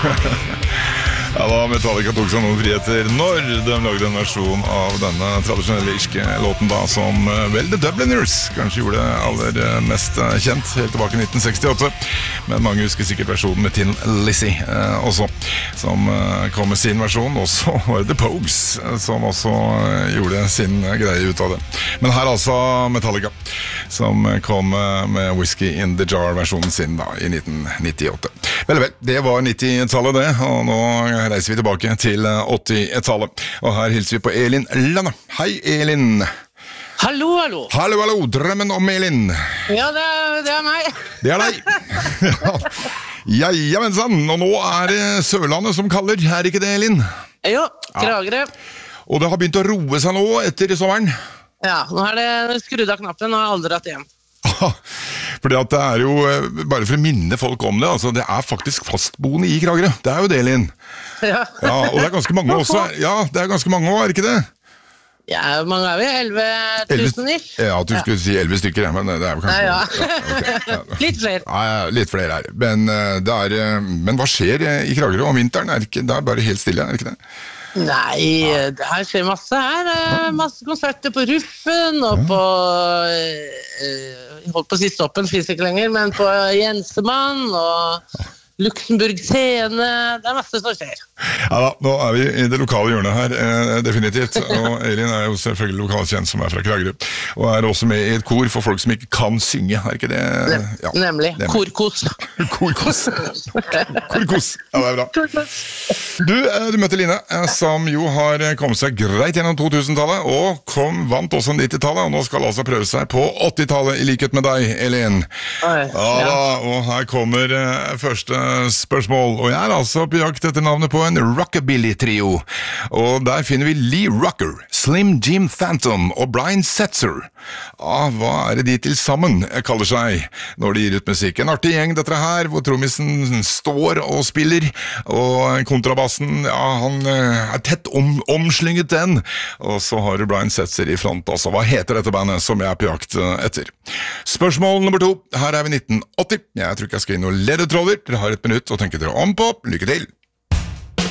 Ja da, Metallica tok seg noen friheter når de lagde en versjon av denne tradisjonelle irske låten da, som vel The Dubliners kanskje gjorde aller mest kjent, helt tilbake i 1968. Men mange husker sikkert versjonen med Tin Lizzy også, som kom med sin versjon. Og så var det The Pogues som også gjorde sin greie ut av det. Men her altså Metallica, som kom med Whiskey in the Jar-versjonen sin da, i 1998. Vel, det var 90-tallet det, og nå reiser vi tilbake til 80-tallet. Og her hilser vi på Elin Lange. Hei, Elin! Hallo, hallo! Hallo, hallo! Drømmen om Elin! Ja, det er meg. Det er deg! Ja, men sann! Og nå er det Sørlandet som kaller, er ikke det, Elin? Jo, Kragerø. Og det har begynt å roe seg nå etter sommeren? Ja, nå er det skrudd av knappen, og jeg har aldri dratt hjem. Fordi at det er jo, bare for å minne folk om det, altså det er faktisk fastboende i Kragerø. Det er jo det, Elin. Ja. Ja, og det er ganske mange også. Ja, det er ganske mange også, er det ikke det? Ja, mange er vi? 11 000 ish? Ja, du skulle si 11 stykker, men det er jo kanskje... Ja. Okay. Litt flere. Ja, litt flere her. Men hva skjer i Kragerø om vinteren? Det er bare helt stille, er det ikke det? Nei, det her skjer masse her. Masse konserter på Ruffen, og på... holdt på å si Stoppen, finnes ikke lenger, men på Jensemann, og... Luxemburg scene, det er masse som skjer. Ja da, nå er vi i det lokale hjørnet her, definitivt. Og Elin er jo selvfølgelig lokalkjent som er fra Kragerø. Og er også med i et kor for folk som ikke kan synge, er ikke det? Ja, nemlig. Korkos. Korkos. Korkos. Ja, det er bra. Du møtte Line, som jo har kommet seg greit gjennom 2000-tallet, og vant også 90-tallet, og nå skal altså prøve seg på 80-tallet, i likhet med deg, Elin. Ja, og her kommer første spørsmål, og jeg er altså på jakt etter navnet på en rockabilly-trio, og der finner vi Lee Rocker, Slim Jim Phantom og Brian Setzer. Hva er det de til sammen kaller seg når de gir ut musikk? En artig gjeng dette her, hvor trommisen står og spiller, og kontrabassen, ja, han er tett omslynget den, og så har du Brian Setzer i front også. Hva heter dette bandet som jeg er på jakt etter? Spørsmål nummer 2, her er vi 1980. Jeg tror ikke jeg skal inn noen ledetråder. Dere har et minutt å tenke dere om på. Lykke til!